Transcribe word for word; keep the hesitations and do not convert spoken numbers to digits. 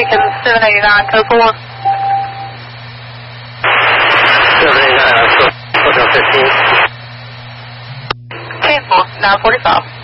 Beacon seven eighty-nine, code four. seven eighty-nine, Hotel fifteen. ten four, nine forty-five.